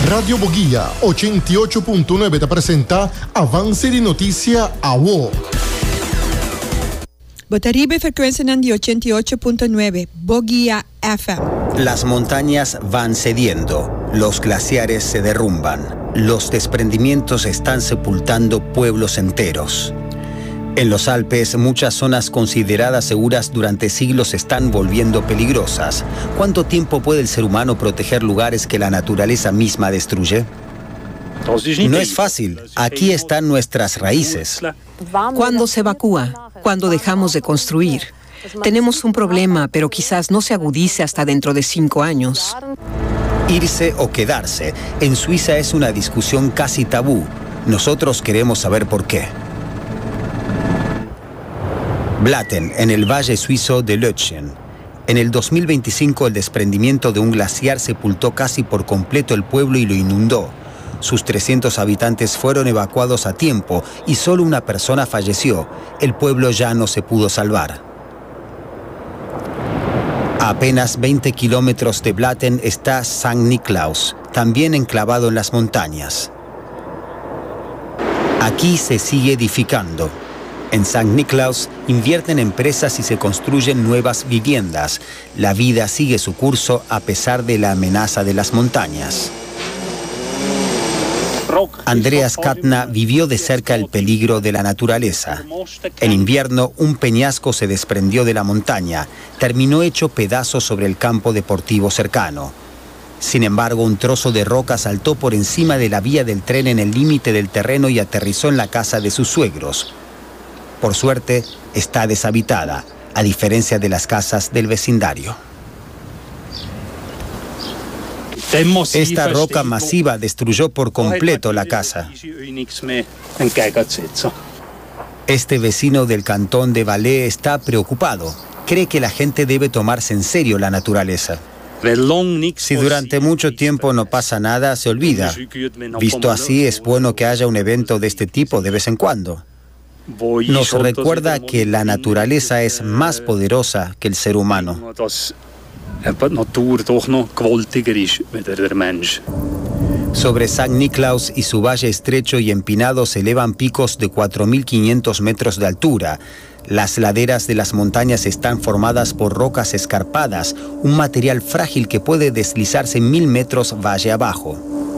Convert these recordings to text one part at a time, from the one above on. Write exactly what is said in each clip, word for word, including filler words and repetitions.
Radio Boguía ochenta y ocho punto nueve te presenta Avance de Noticia a vos. Botaribe frecuencia de ochenta y ocho punto nueve, Boguía F M. Las montañas van cediendo, los glaciares se derrumban, los desprendimientos están sepultando pueblos enteros. En los Alpes, muchas zonas consideradas seguras durante siglos se están volviendo peligrosas. ¿Cuánto tiempo puede el ser humano proteger lugares que la naturaleza misma destruye? No es fácil. Aquí están nuestras raíces. ¿Cuándo se evacúa? ¿Cuándo dejamos de construir? Tenemos un problema, pero quizás no se agudice hasta dentro de cinco años. Irse o quedarse. En Suiza es una discusión casi tabú. Nosotros queremos saber por qué. Blatten, en el valle suizo de Lötschen. En el dos mil veinticinco, el desprendimiento de un glaciar sepultó casi por completo el pueblo y lo inundó. Sus trescientos habitantes fueron evacuados a tiempo y solo una persona falleció. El pueblo ya no se pudo salvar. A apenas veinte kilómetros de Blatten está Sankt Niklaus, también enclavado en las montañas. Aquí se sigue edificando. En Sankt Niklaus invierten empresas y se construyen nuevas viviendas. La vida sigue su curso a pesar de la amenaza de las montañas. Andreas Katna vivió de cerca el peligro de la naturaleza. En invierno, un peñasco se desprendió de la montaña, terminó hecho pedazos sobre el campo deportivo cercano. Sin embargo, un trozo de roca saltó por encima de la vía del tren en el límite del terreno y aterrizó en la casa de sus suegros. Por suerte, está deshabitada, a diferencia de las casas del vecindario. Esta roca masiva destruyó por completo la casa. Este vecino del cantón de Valais está preocupado. Cree que la gente debe tomarse en serio la naturaleza. Si durante mucho tiempo no pasa nada, se olvida. Visto así, es bueno que haya un evento de este tipo de vez en cuando. Nos recuerda que la naturaleza es más poderosa que el ser humano. Sobre Sankt Niklaus y su valle estrecho y empinado se elevan picos de cuatro mil quinientos metros de altura. Las laderas de las montañas están formadas por rocas escarpadas, un material frágil que puede deslizarse mil metros valle abajo.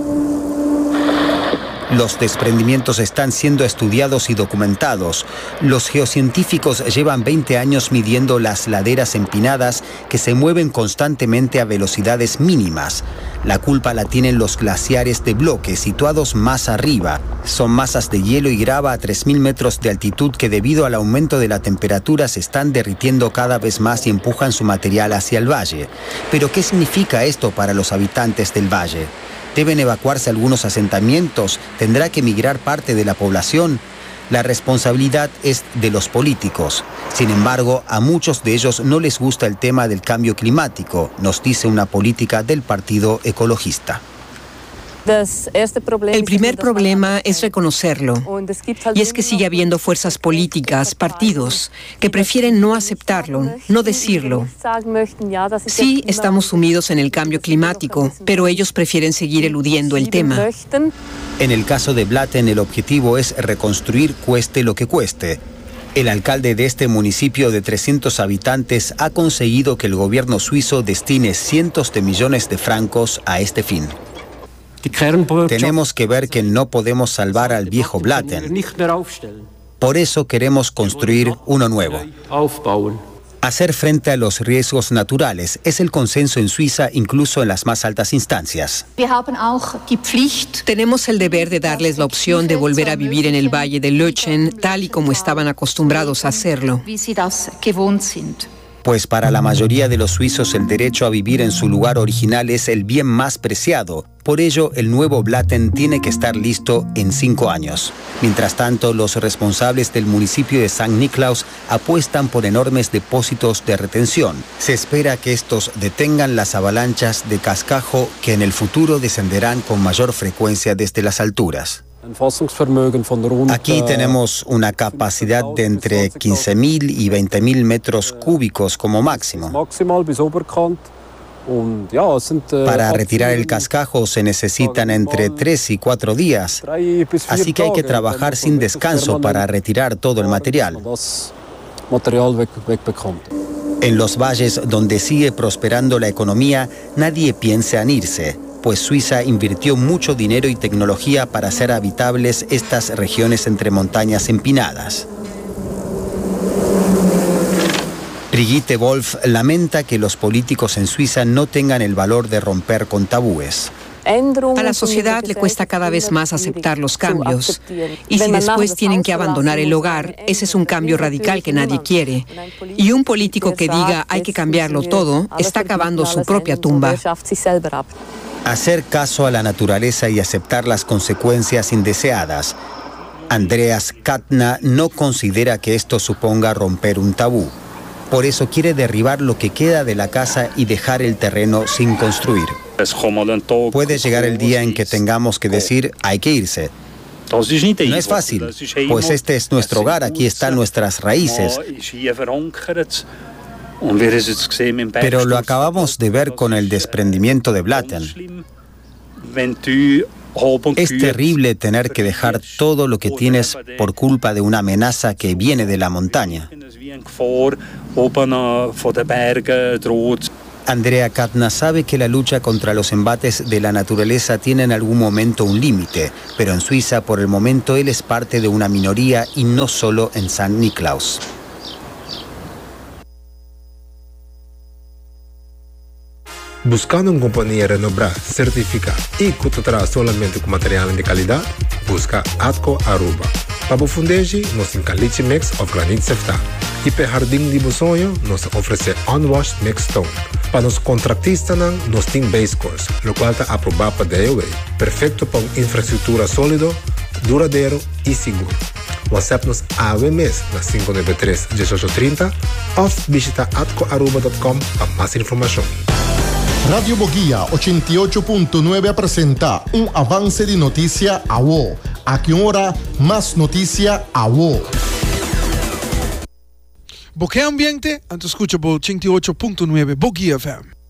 Los desprendimientos están siendo estudiados y documentados. Los geocientíficos llevan veinte años midiendo las laderas empinadas que se mueven constantemente a velocidades mínimas. La culpa la tienen los glaciares de bloque situados más arriba. Son masas de hielo y grava a tres mil metros de altitud que debido al aumento de la temperatura se están derritiendo cada vez más y empujan su material hacia el valle. Pero ¿qué significa esto para los habitantes del valle? ¿Deben evacuarse algunos asentamientos? ¿Tendrá que emigrar parte de la población? La responsabilidad es de los políticos. Sin embargo, a muchos de ellos no les gusta el tema del cambio climático, nos dice una política del Partido Ecologista. El primer problema es reconocerlo. Y es que sigue habiendo fuerzas políticas, partidos, que prefieren no aceptarlo, no decirlo. Sí, estamos sumidos en el cambio climático, pero ellos prefieren seguir eludiendo el tema. En el caso de Blatten, el objetivo es reconstruir cueste lo que cueste. El alcalde de este municipio de trescientos habitantes ha conseguido que el gobierno suizo destine cientos de millones de francos a este fin. Tenemos que ver que no podemos salvar al viejo Blatten. Por eso queremos construir uno nuevo. Hacer frente a los riesgos naturales es el consenso en Suiza, incluso en las más altas instancias. Tenemos el deber de darles la opción de volver a vivir en el valle de Lötschen, tal y como estaban acostumbrados a hacerlo. Pues para la mayoría de los suizos el derecho a vivir en su lugar original es el bien más preciado. Por ello, el nuevo Blatten tiene que estar listo en cinco años. Mientras tanto, los responsables del municipio de Sankt Niklaus apuestan por enormes depósitos de retención. Se espera que estos detengan las avalanchas de cascajo que en el futuro descenderán con mayor frecuencia desde las alturas. Aquí tenemos una capacidad de entre quince mil y veinte mil metros cúbicos como máximo. Para retirar el cascajo se necesitan entre tres y cuatro días, así que hay que trabajar sin descanso para retirar todo el material. En los valles donde sigue prosperando la economía, nadie piensa en irse, pues Suiza invirtió mucho dinero y tecnología para hacer habitables estas regiones entre montañas empinadas. Brigitte Wolf lamenta que los políticos en Suiza no tengan el valor de romper con tabúes. A la sociedad le cuesta cada vez más aceptar los cambios. Y si después tienen que abandonar el hogar, ese es un cambio radical que nadie quiere. Y un político que diga hay que cambiarlo todo, está cavando su propia tumba. Hacer caso a la naturaleza y aceptar las consecuencias indeseadas. Andreas Katna no considera que esto suponga romper un tabú. Por eso quiere derribar lo que queda de la casa y dejar el terreno sin construir. Puede llegar el día en que tengamos que decir hay que irse. No es fácil, pues este es nuestro hogar, aquí están nuestras raíces. Pero lo acabamos de ver con el desprendimiento de Blatten. Es terrible tener que dejar todo lo que tienes por culpa de una amenaza que viene de la montaña. Andrea Katna sabe que la lucha contra los embates de la naturaleza tiene en algún momento un límite, pero en Suiza por el momento él es parte de una minoría y no solo en San Niklaus. Buscando una compañía renombrada, certificada y que te trae solamente con material de calidad, busca Atco Aruba. Para fundeji, nos encaliche mix of granite sefta. Y para jardín de sonho, nos ofrece unwashed mixed stone. Para los contratistas, nos tiene base course, lo cual está aprobado para D O A. Perfecto para una infraestructura sólido, duradero y seguro. WhatsApp-nos A W M E S na cinco nueve três, um oito três zero ou visita atco aruba punto com para más información. Radio Boguía ochenta y ocho punto nueve presenta un avance de noticia a vos. A qué hora más noticia a vos. Boguía Ambiente, antes escucha por ochenta y ocho punto nueve Boguía F M.